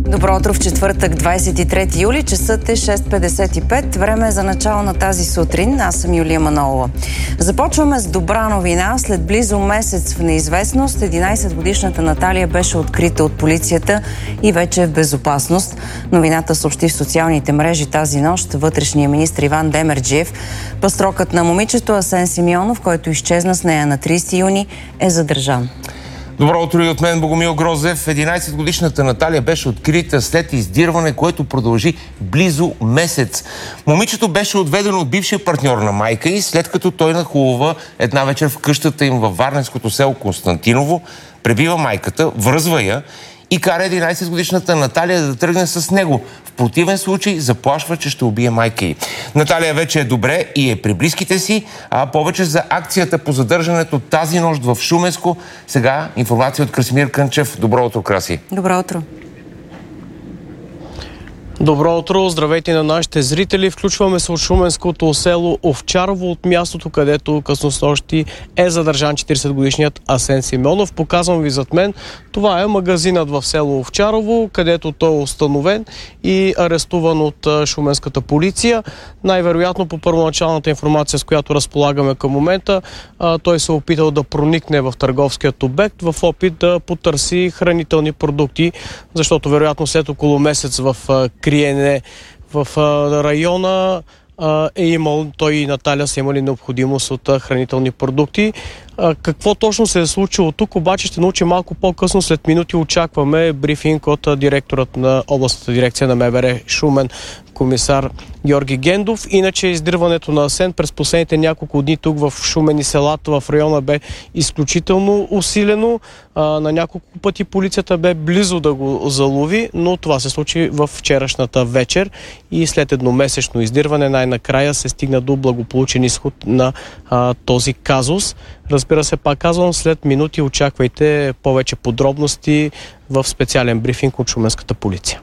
Добро утро в четвъртък, 23 юли, часът е 6:55. Време е за начало на тази сутрин. Аз съм Юлия Манолова. Започваме с добра новина. След близо месец в неизвестност, 11-годишната Наталия беше открита от полицията и вече е в безопасност. Новината съобщи в социалните мрежи тази нощ вътрешния министър Иван Демерджиев. Пастрокът на момичето Асен Симеонов, който изчезна с нея на 30 юни, е задържан. Добро утро и от мен, Богомил Грозев. 11-годишната Наталия беше открита след издирване, което продължи близо месец. Момичето беше отведено от бившия партньор на майка и след като той нахлува една вечер в къщата им във варненското село Константиново, пребива майката, връзва я и кара 11-годишната Наталия да тръгне с него. В противен случай заплашва, че ще убие майка й. Наталия вече е добре и е при близките си, а повече за акцията по задържането тази нощ в Шуменско. Сега информация от Красимир Кънчев. Добро утро, Краси. Добро утро. Добро утро, здравейте на нашите зрители. Включваме се от шуменското село Овчарово, от мястото, където късно снощи е задържан 40-годишният Асен Симеонов. Показвам ви зад мен. Това е магазинът в село Овчарово, където той е установен и арестуван от шуменската полиция. Най-вероятно по първоначалната информация, с която разполагаме към момента, той се е опитал да проникне в търговският обект в опит да потърси хранителни продукти, защото вероятно след около месец в криене в района е имал, той и Наталия са имали необходимост от хранителни продукти. Какво точно се е случило тук, обаче ще научим малко по-късно. След минути очакваме брифинг от директорът на областната дирекция на МВР Шумен, комисар Георги Гендов. Иначе издирването на Асен през последните няколко дни тук в Шумен и селата в района бе изключително усилено. На няколко пъти полицията бе близо да го залови, но това се случи в вчерашната вечер и след едномесечно издирване най-накрая се стигна до благополучен изход на този казус. Разбира се, пак казвам, след минути очаквайте повече подробности в специален брифинг от шуменската полиция.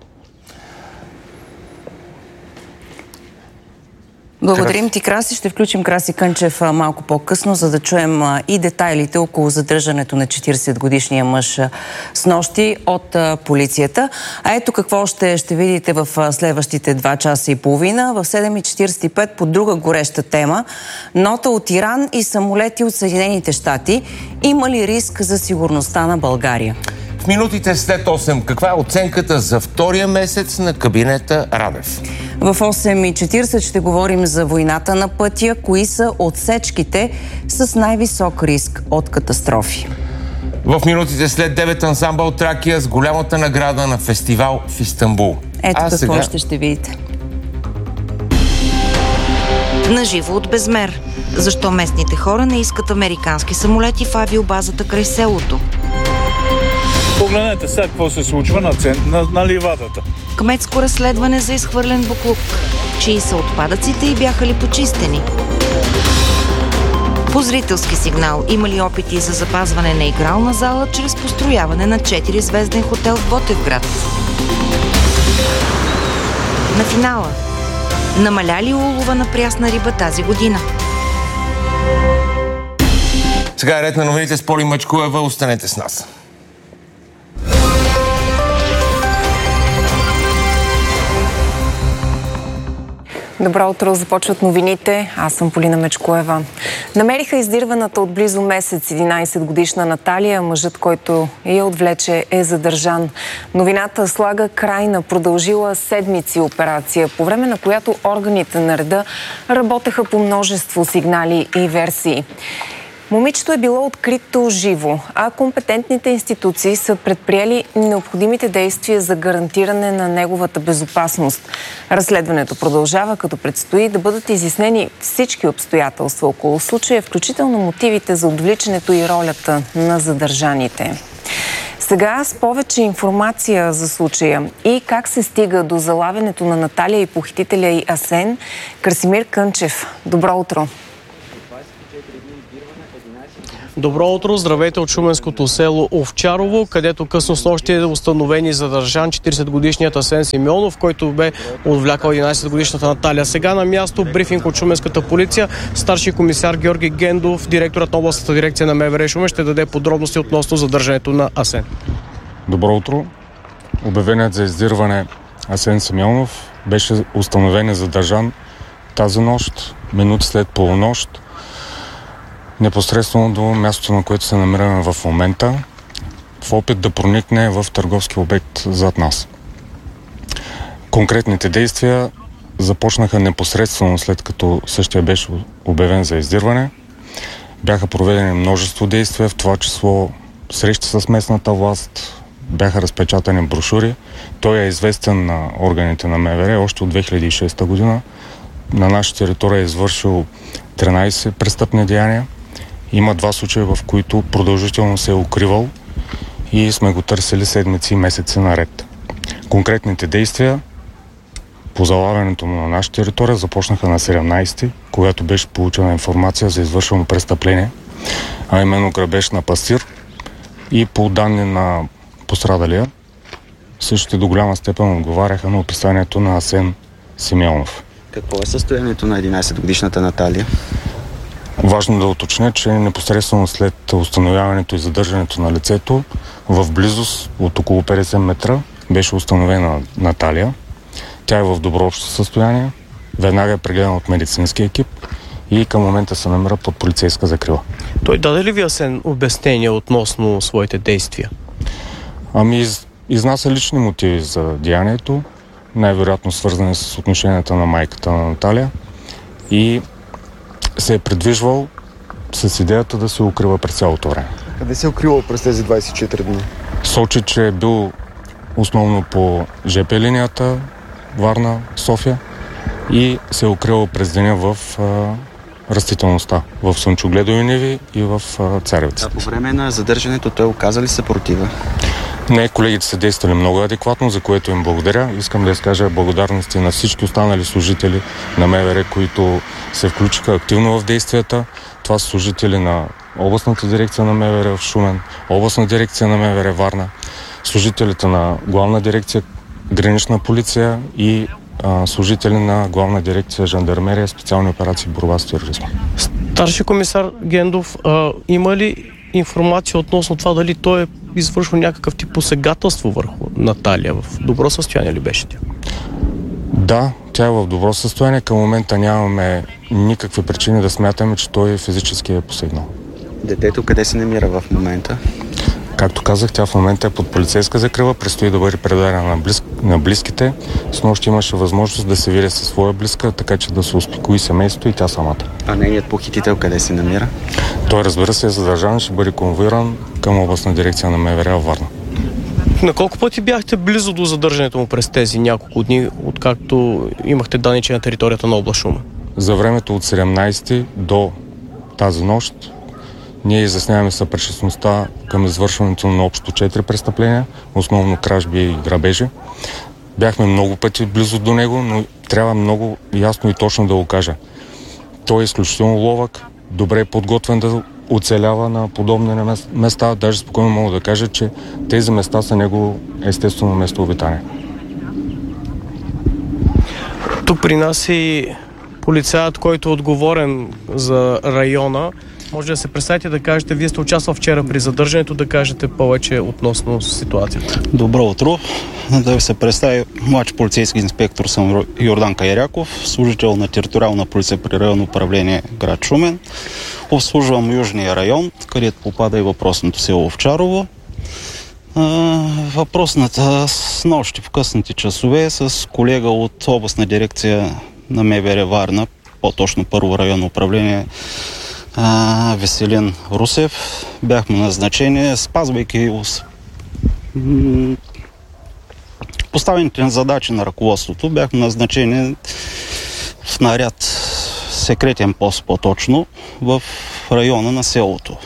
Благодарим ти, Краси. Ще включим Краси Кънчев малко по-късно, за да чуем и детайлите около задържането на 40-годишния мъж с нощи от полицията. А ето какво ще видите в следващите 2 часа и половина. В 7:45 по друга гореща тема. Нота от Иран и самолети от Съединените щати. Има ли риск за сигурността на България? В минутите след 8, каква е оценката за втория месец на кабинета Радев? В 8:40 ще говорим за войната на пътя, кои са отсечките с най-висок риск от катастрофи. В минутите след 9 ансамбъл Тракия с голямата награда на фестивал в Истанбул. Ето какво ще видите. Наживо от Безмер. Защо местните хора не искат американски самолети в авиобазата край селото? Погледнете сега какво се случва на ливадата. Кметско разследване за изхвърлен буклук. Чии са отпадъците и бяха ли почистени? По зрителски сигнал има ли опити за запазване на игрална зала чрез построяване на 4-звезден хотел в Ботевград? На финала. Намаля ли улова на прясна риба тази година? Сега е ред на новините с Поли Мачкуева. Останете с нас. Добро утро, започват новините. Аз съм Полина Мечкоева. Намериха издирваната от близо месец 11-годишна Наталия. Мъжът, който я отвлече, е задържан. Новината слага край на продължила седмици операция, по време на която органите на реда работеха по множество сигнали и версии. Момичето е било открито живо, а компетентните институции са предприели необходимите действия за гарантиране на неговата безопасност. Разследването продължава, като предстои да бъдат изяснени всички обстоятелства около случая, включително мотивите за отвличането и ролята на задържаните. Сега с повече информация за случая и как се стига до залавянето на Наталия и похитителя й Асен, Красимир Кънчев. Добро утро! Добро утро, здравейте от шуменското село Овчарово, където късно снощи е установен и задържан 40-годишният Асен Симеонов, който бе отвлякал 11-годишната Наталия. Сега на място брифинг от шуменската полиция. Старши комисар Георги Гендов, директорът на областната дирекция на МВР Шумен, ще даде подробности относно задържането на Асен. Добро утро. обявеният за издирване Асен Симеонов беше установен и задържан тази нощ, минути след полунощ, непосредствено до мястото, на което се намираме в момента, в опит да проникне в търговски обект зад нас. Конкретните действия започнаха непосредствено след като същия беше обявен за издирване. Бяха проведени множество действия, в това число срещи с местната власт, бяха разпечатани брошури. Той е известен на органите на МВР още от 2006 година. На наша територия е извършил 13 престъпни деяния. Има 2 случая, в които продължително се е укривал и сме го търсили седмици и месеци наред. Конкретните действия по залавянето му на наша територия започнаха на 17-ти, когато беше получена информация за извършено престъпление, а именно грабеж на пастир, и по данни на пострадалия същите до голяма степен отговаряха на описанието на Асен Симеонов. Какво е състоянието на 11-годишната Наталия? Важно да уточня, че непосредствено след установяването и задържането на лицето, в близост от около 50 метра беше установена Наталия. Тя е в добро общо състояние, веднага е прегледана от медицински екип и към момента се намира под полицейска закрила. Той даде ли ви Асен обяснение относно своите действия? Изнася лични мотиви за деянието, най-вероятно свързани с отношенията на майката на Наталия, и се е придвижвал с идеята да се укрива през цялото време. Къде се е укривал през тези 24 дни? Сочи, че е бил основно по ЖП линията Варна-София и се е укривал през деня в растителността, в слънчогледови ниви и в Царевица. А по време на задържането той оказа ли съпротива? Не, колегите са действали много адекватно, за което им благодаря. Искам да изкажа благодарности на всички останали служители на МВР, които се включиха активно в действията. Това са служители на областната дирекция на МВР в Шумен, областна дирекция на МВР Варна, служителите на главна дирекция Гранична полиция и служители на главна дирекция Жандармерия, специални операции, борба с тероризма. Старши комисар Гендов, има ли информация относно това дали той е извършил някакъв тип посегателство върху Наталия? В добро състояние ли беше тя? Да, тя е в добро състояние. Към момента нямаме никакви причини да смятаме, че той физически е посегнал. Детето къде се намира в момента? Както казах, тя в момента е под полицейска закрила, предстои да бъде предадена на близките. Снощи имаше възможност да се види със своя близка, така че да се успокои семейството и тя самата. А нейният похитител къде се намира? Той, разбира се, е задържан, ще бъде конвоиран към областна дирекция на МВР в Варна. На колко пъти бяхте близо до задържането му през тези няколко дни, откакто имахте данни, че на територията на област Шумен? За времето от 17 до тази нощ ние изясняваме съпричастността към извършването на общо 4 престъпления, основно кражби и грабежи. Бяхме много пъти близо до него, но трябва много ясно и точно да го кажа. Той е изключително ловък, добре подготвен да оцелява на подобни места. Даже спокойно мога да кажа, че тези места са негово естествено местообитание. Тук при нас и полицаят, който е отговорен за района. Може да се представите да кажете, вие сте участвал вчера при задържането, да кажете повече относно ситуацията. Добро утро. Да ви се представи, младши полицейски инспектор съм Йордан Кайряков, служител на териториална полиция при районно управление град Шумен. Обслужвам Южния район, където попада и въпросното село Овчарово. Въпросната с нощи в късните часове с колега от областна дирекция на МВР Варна, по-точно първо районно управление Веселин Русев, бяхме назначени, спазвайки поставените задачи на ръководството, бяхме назначени в наряд секретен пост, по-точно в района на селото.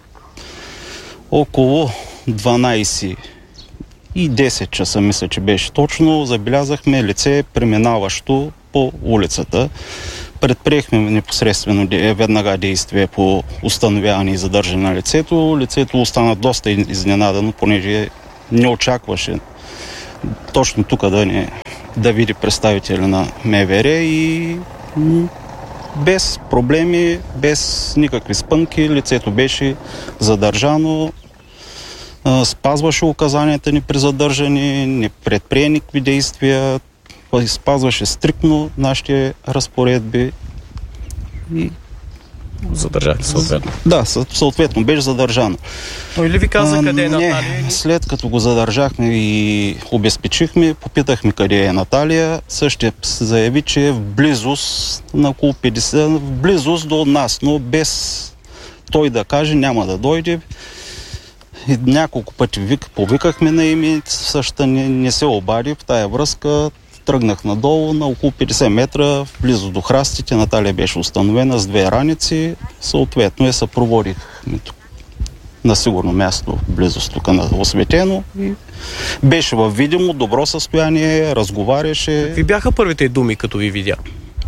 Около 12 и 10 часа, мисля, че беше точно, забелязахме лице, преминаващо по улицата. Предприехме непосредствено веднага действие по установяване и задържане на лицето. Лицето остана доста изненадано, понеже не очакваше точно тук да види представители на МВР и без проблеми, без никакви спънки, лицето беше задържано. спазваше указанията ни при задържане, не предприе никакви действия, спазваше стриктно нашите разпоредби и задържали съответно. Да, съответно беше задържано. Но или ви каза къде е Наталия? След като го задържахме и обезпечихме, попитахме къде е Наталия, същия заяви, че е в близост на около 50, в близост до нас, но без той да каже, няма да дойде. И няколко пъти повикахме на име, същата не се обади. В тая връзка тръгнах надолу на около 50 метра, близо до храстите. Наталия беше установена с 2 раници. Съответно я съпроводихме на сигурно място, близост тук на осветено. И беше във видимо, добро състояние, разговаряше. Какви бяха първите думи, като ви видя?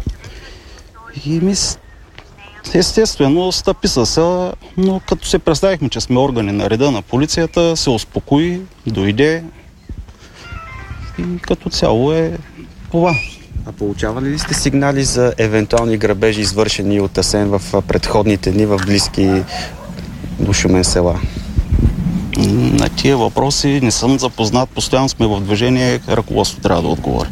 Естествено, стъпи се, но като се представихме, че сме органи на реда на полицията, се успокои, дойде и като цяло е това. А получавали ли сте сигнали за евентуални грабежи, извършени от Асен в предходните дни в близки до Шумен села? На тия въпроси не съм запознат, постоянно сме в движение, ръководството трябва да отговори.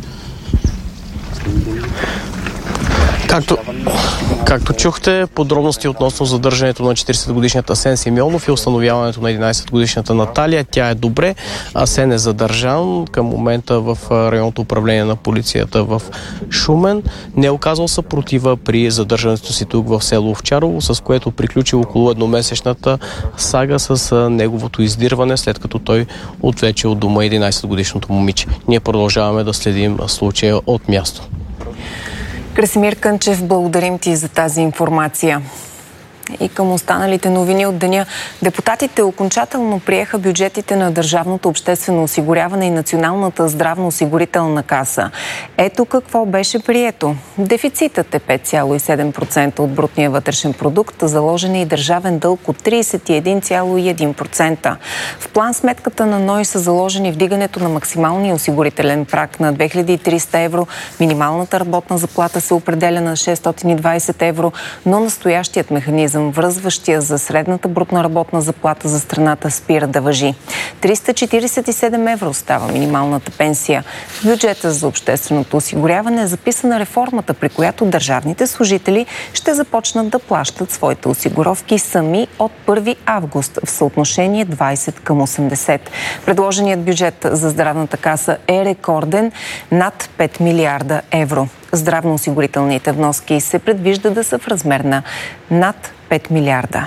Както чухте, подробности относно задържането на 40-годишният Асен Симеонов и установяването на 11-годишната Наталия. Тя е добре. Асен е задържан към момента в районното управление на полицията в Шумен. Не е оказал съпротива при задържането си тук в село Овчарово, с което приключи около едномесечната сага с неговото издирване, след като той отвлече от дома 11-годишното момиче. Ние продължаваме да следим случая от място. Красимир Кънчев, благодарим ти за тази информация. И към останалите новини от деня. Депутатите окончателно приеха бюджетите на Държавното обществено осигуряване и Националната здравноосигурителна каса. Ето какво беше прието. Дефицитът е 5,7% от брутния вътрешен продукт, заложен е и държавен дълг от 31,1%. В план сметката на НОИ са заложени вдигането на максималния осигурителен праг на 2300 евро, минималната работна заплата се определя на 620 евро, но настоящият механизъм, връзващия за средната брутна работна заплата за страната, спира да важи. 347 евро става минималната пенсия. В бюджета за общественото осигуряване е записана реформата, при която държавните служители ще започнат да плащат своите осигуровки сами от 1 август в съотношение 20:80. Предложеният бюджет за здравната каса е рекорден над 5 милиарда евро. Здравноосигурителните вноски се предвижда да са в размер на над 5 милиарда.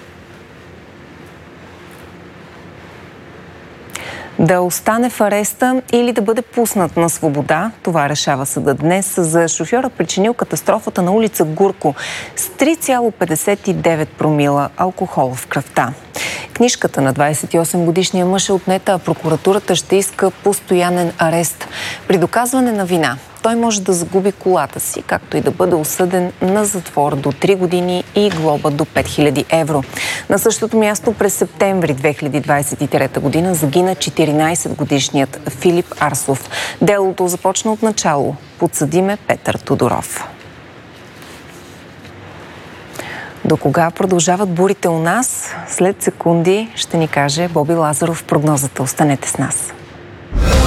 Да остане в ареста или да бъде пуснат на свобода, това решава съдът днес за шофьора, причинил катастрофата на улица Гурко с 3,59 промила алкохол в кръвта. Книжката на 28-годишния мъж е отнета, а прокуратурата ще иска постоянен арест. При доказване на вина той може да загуби колата си, както и да бъде осъден на затвор до 3 години и глоба до 5000 евро. На същото място през септември 2023 година загина 14-годишният Филип Арсов. Делото започна от начало. Подсъдим е Петър Тодоров. До кога продължават бурите у нас? След секунди ще ни каже Боби Лазаров в прогнозата. Останете с нас.